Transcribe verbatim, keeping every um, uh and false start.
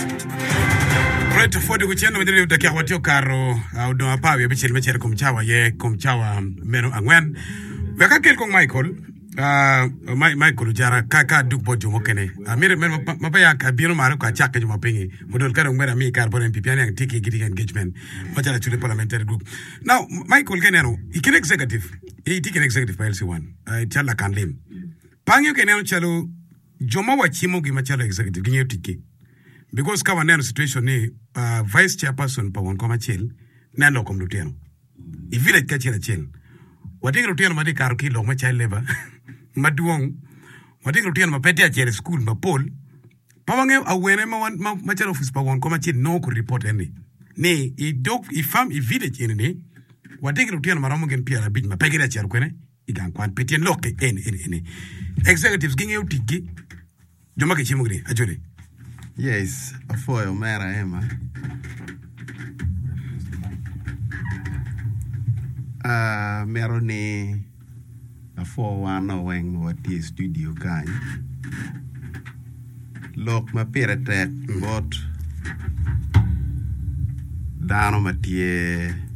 Right, Ford kuchenda medele utakia watio karo audo apawi bichiri mechere kumchawa ye kumchawa meno angwen. Weka kel kong Michael uh Michael jara kaka duk bojo mokene. Amire men mapaya kabiro maro kwa chaka juma pingi. Modol karo ngwera mi kar bonen pipiani yang tiki gidi engagement. Machara chule parliamentary group. Now Michael keneno ikine executive. He tiki executive pa L C one. Uh, chala kanlim. Pangyo keneno chalo joma wachimo gi machalo executive ginyo tiki. Because kawa neno situation ni uh, vice chairperson pa wan koma chel neno kom luteno. I village ka chela chel. Wadik luteno madi karo ki long ma child labor. Maduong. Wadik luteno ma pete a chele school ma pol. Pa wange awene ma wan ma, ma chel office pa wan koma chel no could report any. Ni i dog i fam i village ene ni. Wadik luteno ma ramu gen pia la bit ma pegida chel kwene. Igan kwan petien loke ene ene ene. Executives ginge utiki. Joma ke chimo gri ajure. Yes, afoyo mera ema. Ah, uh, mero ni afo wana weng wati studio kany. Lok ma pere tek bot dano matie